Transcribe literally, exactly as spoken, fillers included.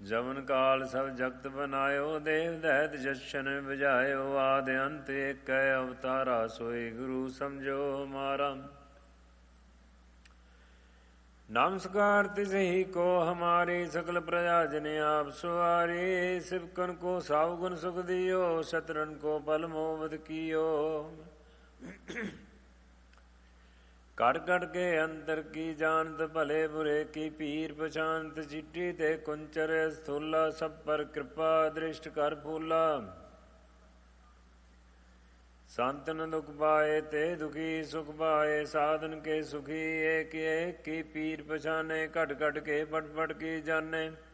ਜਮਨ ਕਾਲ ਸਭ ਜਗਤ ਬਨਾਇਓ, ਦੇਵ ਦੈਤ ਜਸ਼ਨ ਬਜਾਇਓ, ਆਦ ਅੰਤ ਏਕੈ ਅਵਤਾਰਾ, ਸੋਈ ਗੁਰੂ ਸਮਝੋ ਹਮਾਰਾ। नमस्कार तिसहि को हमारी, सकल प्रजा जन आप सवारी। सिवकन को सावगुन सुख दियो, शत्रन को पल मोहबत कियो। कट कट के अंतर की जानत, भले बुरे की पीर पछानत। चिट्ठी ते कुंचर स्थूला, सब पर कृपा दृष्ट कर फूला। संतन दुख पाए ते दुखी, सुख पाए साधन के सुखी। एक एक की पीर पछाने, घट घट के पट पट की जाने।